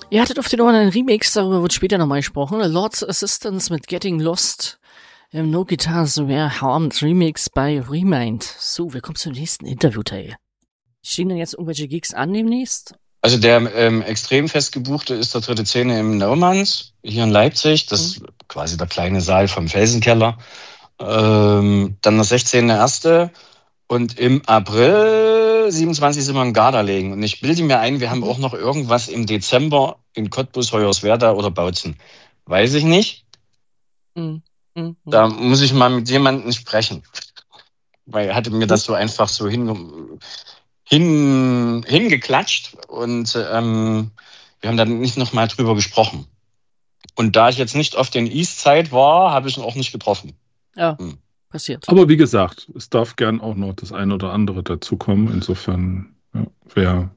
Ihr hattet auf den Ohren einen Remix, darüber wird später nochmal gesprochen. Lord's Assistance mit Getting Lost im No Guitars Were Harmed Remix bei Remind. So, wir kommen zum nächsten Interviewteil. Stehen denn jetzt irgendwelche Gigs an demnächst? Also der extrem fest gebuchte ist der 3.10. im Naumanns, hier in Leipzig. Das ist quasi der kleine Saal vom Felsenkeller. Dann der 16.01. Und im April 27 sind wir in Garderlegen. Und ich bilde mir ein, wir haben auch noch irgendwas im Dezember in Cottbus, Hoyerswerda oder Bautzen. Weiß ich nicht. Da muss ich mal mit jemandem sprechen. Weil er hatte mir das so einfach so hingeklatscht. Und wir haben dann nicht nochmal drüber gesprochen. Und da ich jetzt nicht auf den Eastside war, habe ich ihn auch nicht getroffen. Ja. Passiert. Aber wie gesagt, es darf gern auch noch das eine oder andere dazukommen. Insofern, wer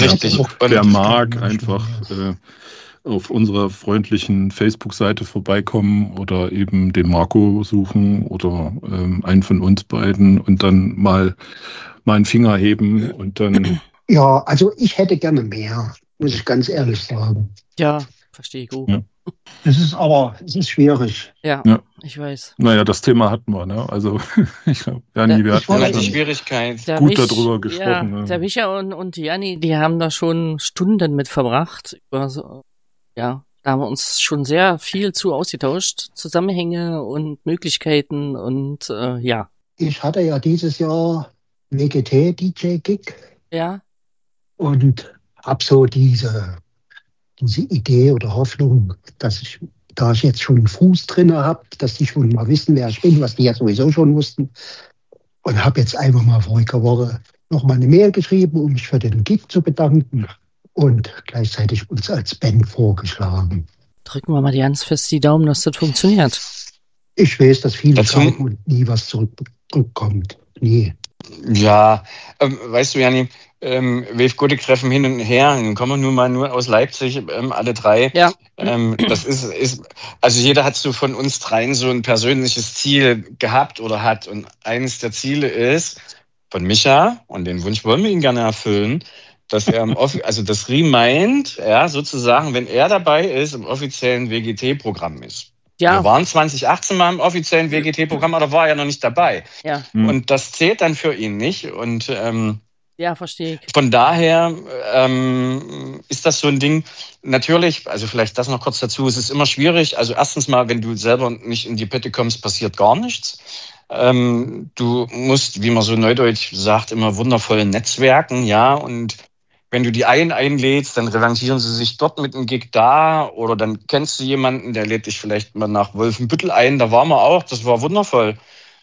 mag, einfach auf unserer freundlichen Facebook-Seite vorbeikommen oder eben den Marco suchen oder einen von uns beiden und dann mal einen Finger heben und dann... Ja, also ich hätte gerne mehr, muss ich ganz ehrlich sagen. Ja, verstehe ich gut. Ja. Es ist schwierig. Ja, ich weiß. Naja, das Thema hatten wir, ne? Also, ich glaube, Janni, wir hatten die Schwierigkeit. Gut darüber gesprochen. Ja, der Micha und die Janni, die haben da schon Stunden mit verbracht. Da haben wir uns schon sehr viel zu ausgetauscht. Zusammenhänge und Möglichkeiten und ja. Ich hatte ja dieses Jahr WGT-DJ-Gig. Ja. Und habe so diese Idee oder Hoffnung, dass da ich jetzt schon einen Fuß drin habe, dass die schon mal wissen, wer ich bin, was die ja sowieso schon wussten. Und habe jetzt einfach mal vorige Woche nochmal eine Mail geschrieben, um mich für den Gig zu bedanken und gleichzeitig uns als Band vorgeschlagen. Drücken wir mal ganz fest die Daumen, dass das funktioniert. Ich weiß, dass viele sagen und nie was zurückkommt. Nie. Ja, weißt du, Janni, Wave Gotik treffen hin und her, dann kommen wir nur aus Leipzig, alle drei. Ja. Das ist, also jeder hat so von uns dreien so ein persönliches Ziel gehabt oder hat. Und eines der Ziele ist von Micha, und den Wunsch wollen wir ihn gerne erfüllen, dass er also das Remind, ja, sozusagen, wenn er dabei ist, im offiziellen WGT-Programm ist. Ja. Wir waren 2018 mal im offiziellen WGT-Programm, aber da war er ja noch nicht dabei. Ja. Und das zählt dann für ihn nicht. Und ja, verstehe ich. Von daher ist das so ein Ding. Natürlich, also vielleicht das noch kurz dazu, es ist immer schwierig. Also erstens mal, wenn du selber nicht in die Pötte kommst, passiert gar nichts. Du musst, wie man so neudeutsch sagt, immer wundervoll netzwerken, ja, und wenn du die einlädst, dann revanchieren sie sich dort mit einem Gig da oder dann kennst du jemanden, der lädt dich vielleicht mal nach Wolfenbüttel ein, da waren wir auch, das war wundervoll.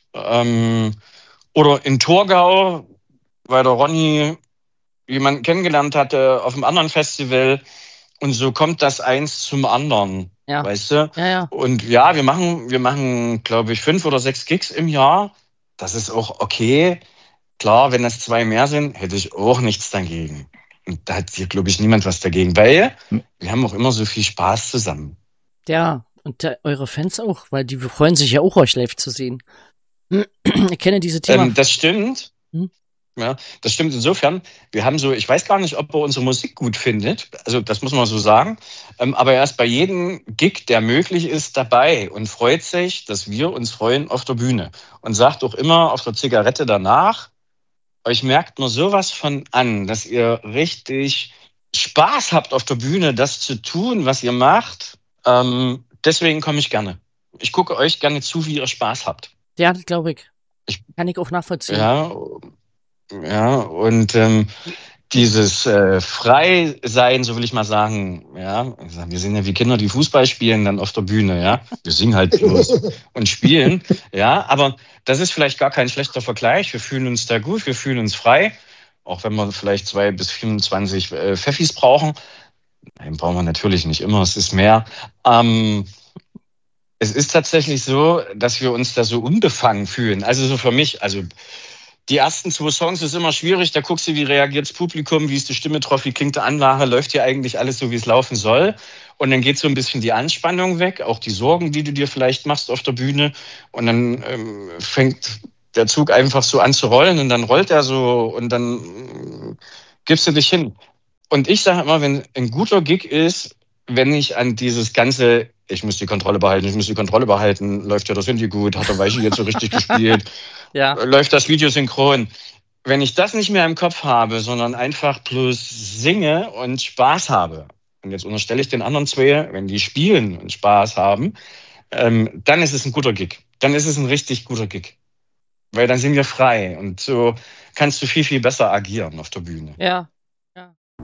Oder in Torgau, weil der Ronny jemanden kennengelernt hatte auf einem anderen Festival und so kommt das eins zum anderen, weißt du? Ja. Und ja, wir machen, glaube ich, 5 oder 6 Gigs im Jahr, das ist auch okay. Klar, wenn das 2 mehr sind, hätte ich auch nichts dagegen. Und da hat hier, glaube ich, niemand was dagegen, weil wir haben auch immer so viel Spaß zusammen. Ja, und eure Fans auch, weil die freuen sich ja auch, euch live zu sehen. Ich kenne diese Thema. Das stimmt. Ja, das stimmt insofern. Wir haben so, ich weiß gar nicht, ob er unsere Musik gut findet. Also das muss man so sagen. Aber er ist bei jedem Gig, der möglich ist, dabei und freut sich, dass wir uns freuen auf der Bühne. Und sagt auch immer auf der Zigarette danach, euch merkt nur sowas von an, dass ihr richtig Spaß habt auf der Bühne, das zu tun, was ihr macht. Deswegen komme ich gerne. Ich gucke euch gerne zu, wie ihr Spaß habt. Ja, das glaube ich. Kann ich auch nachvollziehen. Ja, und dieses Frei-Sein, so will ich mal sagen, ja, wir sind ja wie Kinder, die Fußball spielen, dann auf der Bühne, ja. Wir singen halt bloß und spielen, ja, aber das ist vielleicht gar kein schlechter Vergleich. Wir fühlen uns da gut, wir fühlen uns frei, auch wenn wir vielleicht 2 bis 25 Pfeffis brauchen. Nein, brauchen wir natürlich nicht immer, es ist mehr. Es ist tatsächlich so, dass wir uns da so unbefangen fühlen. Also so für mich, also die ersten 2 Songs ist immer schwierig, da guckst du, wie reagiert das Publikum, wie ist die Stimme drauf, wie klingt die Anlage, läuft hier eigentlich alles so, wie es laufen soll. Und dann geht so ein bisschen die Anspannung weg, auch die Sorgen, die du dir vielleicht machst auf der Bühne. Und dann fängt der Zug einfach so an zu rollen und dann rollt er so und dann gibst du dich hin. Und ich sage immer, wenn ein guter Gig ist, wenn ich an dieses ganze, ich muss die Kontrolle behalten, läuft ja das Handy gut, hat der Weiche jetzt so richtig gespielt, läuft das Video synchron. Wenn ich das nicht mehr im Kopf habe, sondern einfach bloß singe und Spaß habe, und jetzt unterstelle ich den anderen zwei, wenn die spielen und Spaß haben, dann ist es ein guter Gig. Dann ist es ein richtig guter Gig. Weil dann sind wir frei und so kannst du viel, viel besser agieren auf der Bühne. Ja,